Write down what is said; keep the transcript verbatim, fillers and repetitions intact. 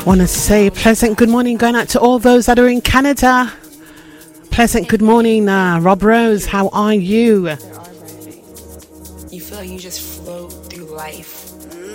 Want to say pleasant good morning going out to all those that are in Canada. Pleasant good morning, uh, Rob Rose. How are you? You feel like you just float through life